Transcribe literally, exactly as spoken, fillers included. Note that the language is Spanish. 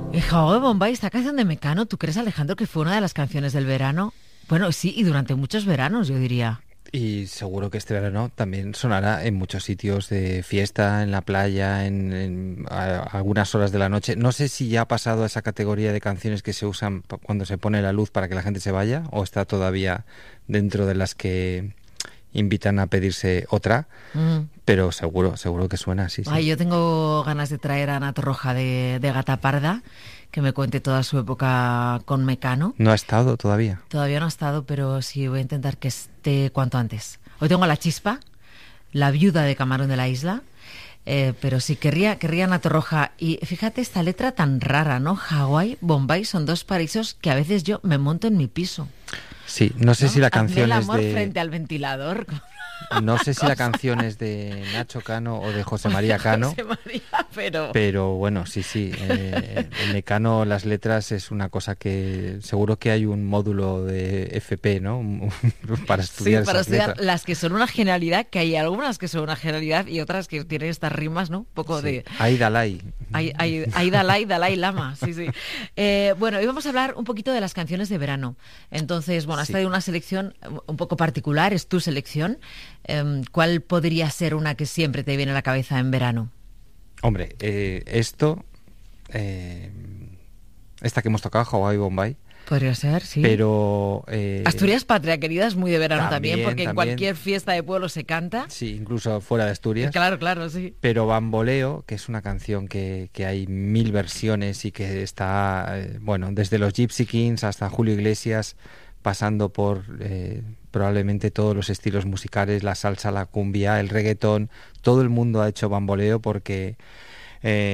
Y Jago de Bombay, esta canción de Mecano, ¿tú crees, Alejandro, que fue una de las canciones del verano? Bueno, sí, y durante muchos veranos, yo diría. Y seguro que este verano también sonará en muchos sitios de fiesta, en la playa, en, en a- algunas horas de la noche. No sé si ya ha pasado a esa categoría de canciones que se usan pa- cuando se pone la luz para que la gente se vaya, o está todavía dentro de las que invitan a pedirse otra, Mm. pero seguro, seguro que suena, sí, sí. Ay, yo tengo ganas de traer a Ana Torroja de, de Gata Parda, que me cuente toda su época con Mecano. ¿No ha estado todavía? Todavía no ha estado, pero sí voy a intentar que esté cuanto antes. Hoy tengo a La Chispa, la viuda de Camarón de la Isla, eh, pero sí, querría, querría Ana Torroja. Y fíjate esta letra tan rara, ¿no? Hawái, Bombay son dos paraísos que a veces yo me monto en mi piso, Sí, no sé ¿no? si la Hazme el canción es amor de... frente al ventilador. No sé si la Cosa. canción es de Nacho Cano o de José O de María Cano, José María, pero... pero bueno, sí, sí. Eh, en Mecano las letras es una cosa que seguro que hay un módulo de F P, ¿no? Para Sí, estudiar para esas estudiar letras. las que son una genialidad, que hay algunas que son una genialidad y otras que tienen estas rimas, ¿no? Un poco Sí. de... Ahí, Dalai. Ahí, ahí, ahí Dalai, Dalai Lama, sí, sí. Eh, bueno, hoy vamos a hablar un poquito de las canciones de verano. Entonces, bueno, has Sí. traído una selección un poco particular, es tu selección. Em, ¿cuál podría ser una que siempre te viene a la cabeza en verano? Hombre, eh, esto, eh, esta que hemos tocado, Hawaii Bombay, Podría ser, sí. pero... eh, Asturias Patria Querida es muy de verano también, también, porque en también, cualquier fiesta de pueblo se canta. sí, incluso fuera de Eh, Asturias. Claro, claro, sí. Pero Bamboleo, que es una canción que, que hay mil versiones y que está, eh, bueno, desde los Gypsy Kings hasta Julio Iglesias, pasando por eh, probablemente todos los estilos musicales, la salsa, la cumbia, el reggaetón, todo el mundo ha hecho Bamboleo porque... eh,